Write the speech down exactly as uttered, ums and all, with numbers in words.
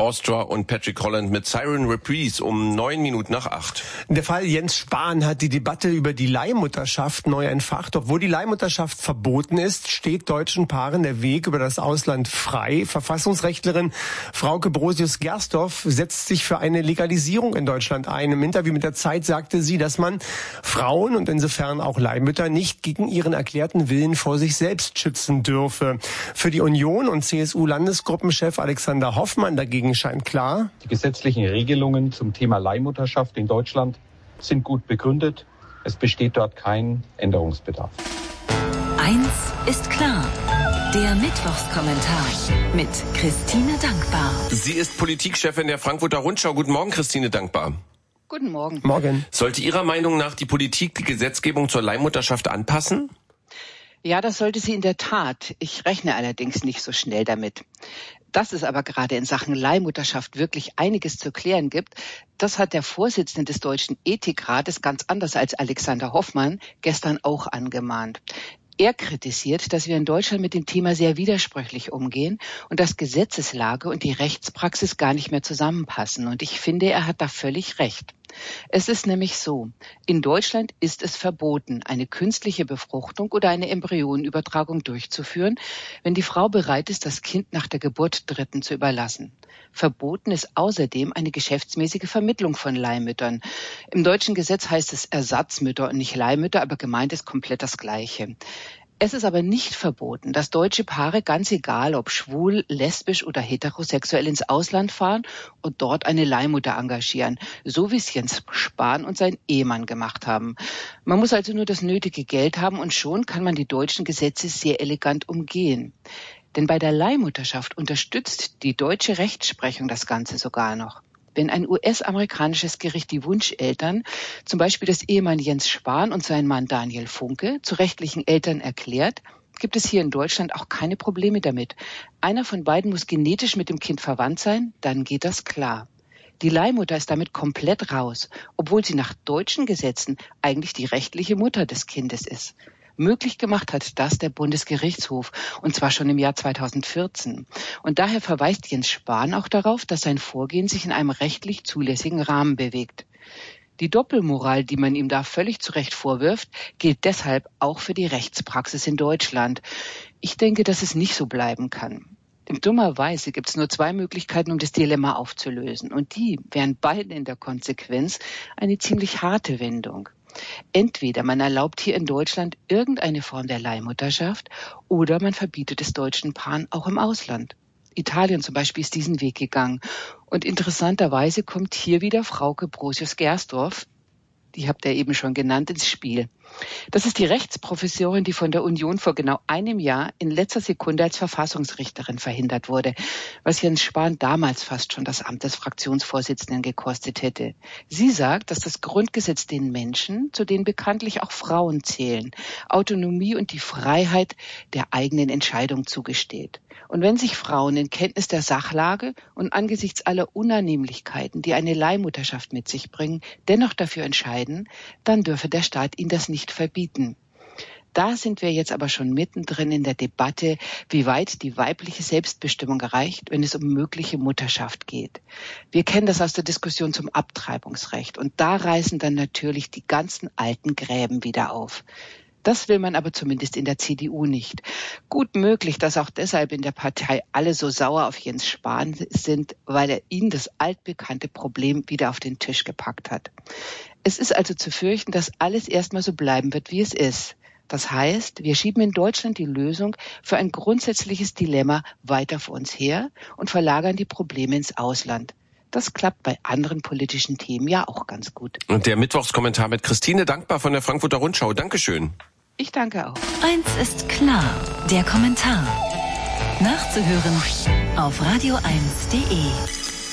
Orchestra und Patrick Holland mit Siren Reprise um neun Minuten nach acht. Der Fall Jens Spahn hat die Debatte über die Leihmutterschaft neu entfacht. Obwohl die Leihmutterschaft verboten ist, steht deutschen Paaren der Weg über das Ausland frei. Verfassungsrechtlerin Frauke Brosius-Gersdorf setzt sich für eine Legalisierung in Deutschland ein. Im Interview mit der Zeit sagte sie, dass man Frauen und insofern auch Leihmütter nicht gegen ihren erklärten Willen vor sich selbst schützen dürfe. Für die Union und C S U-Landesgruppenchef Alexander Hoffmann dagegen scheint klar: Die gesetzlichen Regelungen zum Thema Leihmutterschaft in Deutschland sind gut begründet. Es besteht dort kein Änderungsbedarf. Eins ist klar: Der Mittwochskommentar mit Christine Dankbar. Sie ist Politikchefin der Frankfurter Rundschau. Guten Morgen, Christine Dankbar. Guten Morgen. Morgen. Sollte Ihrer Meinung nach die Politik die Gesetzgebung zur Leihmutterschaft anpassen? Ja, das sollte sie in der Tat. Ich rechne allerdings nicht so schnell damit. Dass es aber gerade in Sachen Leihmutterschaft wirklich einiges zu klären gibt, das hat der Vorsitzende des Deutschen Ethikrates ganz anders als Alexander Hoffmann gestern auch angemahnt. Er kritisiert, dass wir in Deutschland mit dem Thema sehr widersprüchlich umgehen und dass Gesetzeslage und die Rechtspraxis gar nicht mehr zusammenpassen. Und ich finde, er hat da völlig recht. Es ist nämlich so: In Deutschland ist es verboten, eine künstliche Befruchtung oder eine Embryonenübertragung durchzuführen, wenn die Frau bereit ist, das Kind nach der Geburt Dritten zu überlassen. Verboten ist außerdem eine geschäftsmäßige Vermittlung von Leihmüttern. Im deutschen Gesetz heißt es Ersatzmütter und nicht Leihmütter, aber gemeint ist komplett das Gleiche. Es ist aber nicht verboten, dass deutsche Paare, ganz egal ob schwul, lesbisch oder heterosexuell, ins Ausland fahren und dort eine Leihmutter engagieren, so wie es Jens Spahn und sein Ehemann gemacht haben. Man muss also nur das nötige Geld haben und schon kann man die deutschen Gesetze sehr elegant umgehen. Denn bei der Leihmutterschaft unterstützt die deutsche Rechtsprechung das Ganze sogar noch. Wenn ein U S-amerikanisches Gericht die Wunscheltern, zum Beispiel das Ehemann Jens Spahn und sein Mann Daniel Funke, zu rechtlichen Eltern erklärt, gibt es hier in Deutschland auch keine Probleme damit. Einer von beiden muss genetisch mit dem Kind verwandt sein, dann geht das klar. Die Leihmutter ist damit komplett raus, obwohl sie nach deutschen Gesetzen eigentlich die rechtliche Mutter des Kindes ist. Möglich gemacht hat das der Bundesgerichtshof, und zwar schon im Jahr zweitausendvierzehn. Und daher verweist Jens Spahn auch darauf, dass sein Vorgehen sich in einem rechtlich zulässigen Rahmen bewegt. Die Doppelmoral, die man ihm da völlig zu Recht vorwirft, gilt deshalb auch für die Rechtspraxis in Deutschland. Ich denke, dass es nicht so bleiben kann. Denn dummerweise gibt es nur zwei Möglichkeiten, um das Dilemma aufzulösen. Und die wären beide in der Konsequenz eine ziemlich harte Wendung. Entweder man erlaubt hier in Deutschland irgendeine Form der Leihmutterschaft oder man verbietet es deutschen Paaren auch im Ausland. Italien zum Beispiel ist diesen Weg gegangen. Und interessanterweise kommt hier wieder Frauke Brosius-Gersdorf, die habt ihr eben schon genannt, ins Spiel. Das ist die Rechtsprofessorin, die von der Union vor genau einem Jahr in letzter Sekunde als Verfassungsrichterin verhindert wurde, was Jens Spahn damals fast schon das Amt des Fraktionsvorsitzenden gekostet hätte. Sie sagt, dass das Grundgesetz den Menschen, zu denen bekanntlich auch Frauen zählen, Autonomie und die Freiheit der eigenen Entscheidung zugesteht. Und wenn sich Frauen in Kenntnis der Sachlage und angesichts aller Unannehmlichkeiten, die eine Leihmutterschaft mit sich bringen, dennoch dafür entscheiden, dann dürfe der Staat ihnen das nicht verbieten. Da sind wir jetzt aber schon mittendrin in der Debatte, wie weit die weibliche Selbstbestimmung reicht, wenn es um mögliche Mutterschaft geht. Wir kennen das aus der Diskussion zum Abtreibungsrecht und da reißen dann natürlich die ganzen alten Gräben wieder auf. Das will man aber zumindest in der C D U nicht. Gut möglich, dass auch deshalb in der Partei alle so sauer auf Jens Spahn sind, weil er ihnen das altbekannte Problem wieder auf den Tisch gepackt hat. Es ist also zu fürchten, dass alles erstmal so bleiben wird, wie es ist. Das heißt, wir schieben in Deutschland die Lösung für ein grundsätzliches Dilemma weiter vor uns her und verlagern die Probleme ins Ausland. Das klappt bei anderen politischen Themen ja auch ganz gut. Und der Mittwochskommentar mit Christine Dankbar von der Frankfurter Rundschau. Dankeschön. Ich danke auch. Eins ist klar: Der Kommentar. Nachzuhören auf radio eins punkt de.